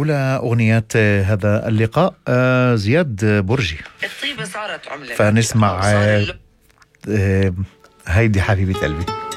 حول أغنية هذا اللقاء زياد برجي، الطيبة صارت عملة، فنسمع هيدي حبيبة قلبي.